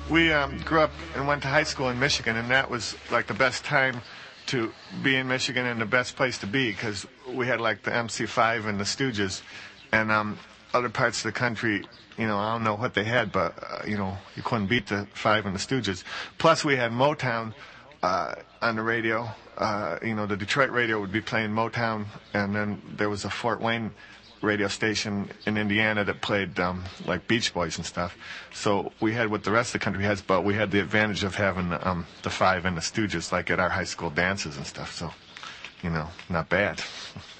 We grew up and went to high school in Michigan, and that was like the best time to be in Michigan and the best place to be because we had like the MC5 and the Stooges, and other parts of the country, I don't know what they had, but you couldn't beat the Five and the Stooges. Plus, we had Motown on the radio. The Detroit radio would be playing Motown, and then there was a Fort Wayne radio station in Indiana that played like Beach Boys and stuff. So we had what the rest of the country has, but we had the advantage of having the Five and the Stooges like at our high school dances and stuff. So, not bad.